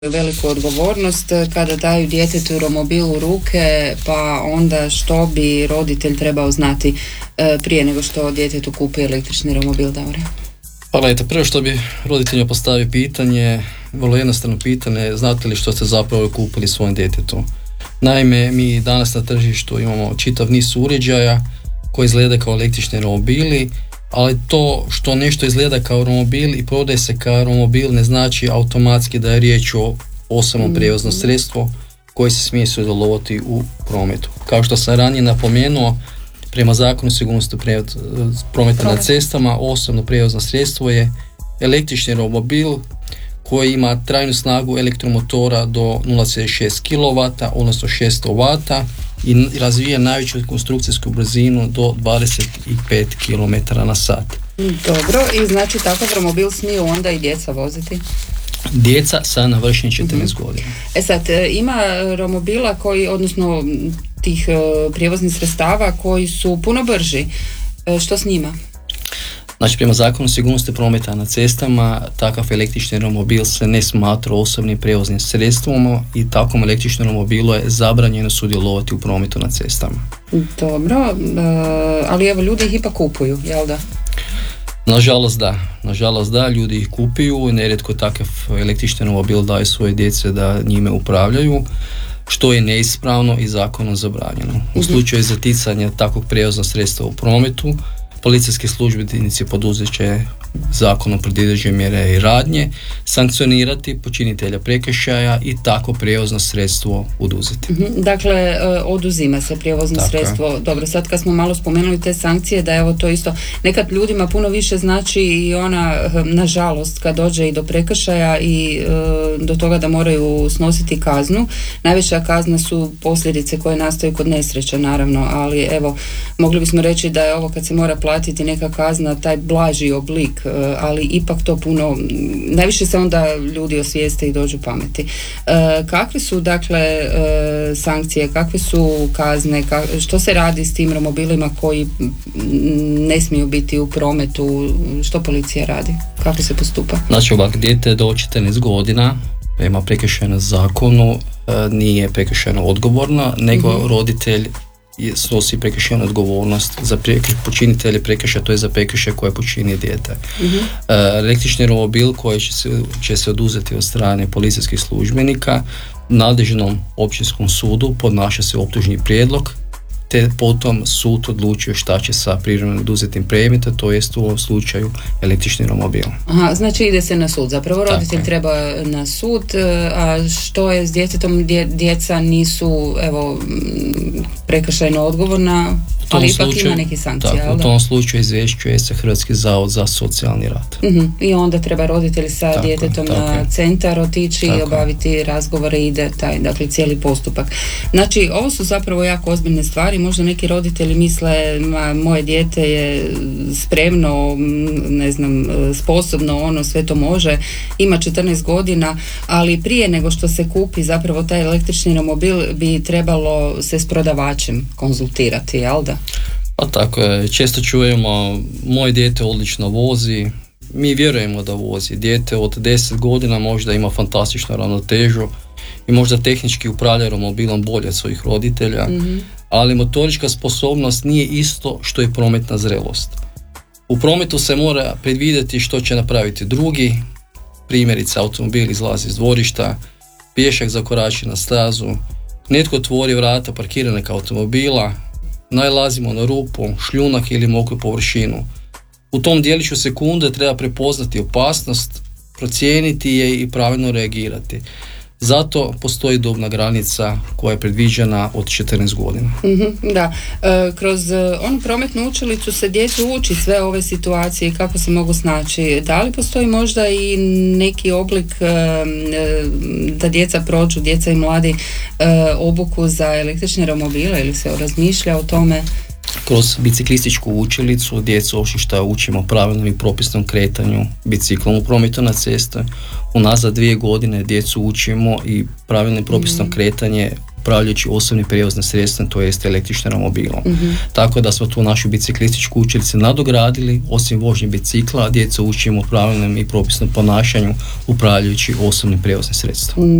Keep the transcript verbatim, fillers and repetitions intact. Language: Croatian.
veliku odgovornost kada daju djetetu romobil u ruke, pa onda što bi roditelj trebao znati prije nego što djetetu kupi električni romobil, Davore? Pa gledajte, prvo što bi roditeljima postavio pitanje, vrlo jednostavno pitanje, znate li što ste zapravo kupili svojom djetetu? Naime, mi danas na tržištu imamo čitav niz uređaja koji izgleda kao električni romobili, ali to što nešto izgleda kao romobil i prodaje se kao romobil ne znači automatski da je riječ o osobnom prijevoznom sredstvu koji se smije sudjelovati u prometu. Kao što sam ranije napomenuo, prema zakonu o sigurnosti prometa na cestama, osobno prijevozno sredstvo je električni romobil koji ima trajnu snagu elektromotora do nula zarez šest kilovata, odnosno šesto vata i razvija najveću konstrukcijsku brzinu do dvadeset pet kilometara na sat. Dobro, i znači takav romobil smiju onda i djeca voziti? Djeca sa navršenih četrnaest mm-hmm. godina. E sad, ima romobila koji, odnosno tih prijevoznih sredstava koji su puno brži. Što s njima? Znači, prema zakonu o sigurnosti prometa na cestama, takav električni romobil se ne smatra osobnim prijevoznim sredstvom i takvom električnom romobilu je zabranjeno sudjelovati u prometu na cestama. Dobro, ali evo, ljudi ih ipak kupuju, jel da? Nažalost da, nažalost da, ljudi ih kupuju i nerijetko takav električni romobil daju svoje djece da njime upravljaju, što je neispravno i zakonom zabranjeno. U slučaju zaticanja takvog prijevoznog sredstva u prometu, policijski službenici poduzet će zakonom predviđene mjere i radnje, sankcionirati počinitelja prekršaja i tako prijevozno sredstvo oduzeti. Dakle, oduzima se prijevozno tako sredstvo. Dobro, sad kad smo malo spomenuli te sankcije, da evo to isto nekad ljudima puno više znači i ona, nažalost, kad dođe i do prekršaja i e, do toga da moraju snositi kaznu. Najveća kazna su posljedice koje nastaju kod nesreća, naravno, ali evo, mogli bismo reći da je ovo kad se mora platiti neka kazna, taj blaži oblik, ali ipak to puno, najviše se onda ljudi osvijeste i dođu pameti. E, kakve su dakle e, sankcije, kakve su kazne, ka, što se radi s tim romobilima koji ne smiju biti u prometu, što policija radi, kako se postupa? Znači ovak, dijete do četrnaest godina prema prekršajnom zakonu e, nije prekršajno odgovorno, nego mm-hmm. roditelj snosi prekršajnu odgovornost za počinitelje prekršaja, to je za prekršaj koje počini dijete. Uh-huh. E, električni romobil koji će se, će se oduzeti od strane policijskih službenika nadležnom općinskom sudu podnaša se optužni prijedlog, te potom sud odlučuje šta će sa privremeno oduzetim predmetom, to jest u ovom slučaju električni romobil. Aha, znači ide se na sud. Zapravo roditelj Tako. treba na sud, a što je s djetetom? Dje, djeca nisu evo prekršajno odgovorna, ali ipak slučaju, ima neki sankcija. Tako, u tom slučaju izvješćuje se Hrvatski zavod za socijalni rad. Uh-huh. I onda treba roditelj sa tako, djetetom tako na centar otići tako. i obaviti razgovore i ide taj, dakle, cijeli postupak. Znači, ovo su zapravo jako ozbiljne stvari. Možda neki roditelji misle, ma, moje dijete je spremno, ne znam, sposobno, ono sve to može, ima četrnaest godina, ali prije nego što se kupi zapravo taj električni romobil bi trebalo se s prodavačem konzultirati, jel da? Pa tako je, često čujemo, moje dijete odlično vozi, mi vjerujemo da vozi. Dijete od deset godina možda ima fantastičnu ravnotežu i možda tehnički upravlja romobilom bolje od svojih roditelja, mm-hmm. ali motorička sposobnost nije isto što je prometna zrelost. U prometu se mora predvidjeti što će napraviti drugi, primjerice automobil izlazi iz dvorišta, pješak zakorači na stazu, netko otvori vrata parkiranog automobila, najlazimo na rupu, šljunak ili mokru površinu. U tom dijeliću sekunde treba prepoznati opasnost, procijeniti je i pravilno reagirati. Zato postoji dobna granica koja je predviđena od četrnaest godina. Mm-hmm, da, e, kroz onu prometnu učilicu se djecu uči sve ove situacije i kako se mogu snaći. Da li postoji možda i neki oblik e, da djeca prođu, djeca i mladi e, obuku za električne romobile ili se razmišlja o tome? Kroz biciklističku učilicu djecu osim što učimo pravilnom i propisnom kretanju biciklom u prometu na ceste. Unazad dvije godine djecu učimo i pravilno i propisno mm. kretanje upravljajući osobnim prijevoznim sredstvom, to jest električnim romobilom. Mm-hmm. Tako da smo tu našu biciklističku učilicu nadogradili, osim vožnje bicikla, djecu učimo u pravilnom i propisnom ponašanju upravljajući osobnim prijevoznim sredstvom.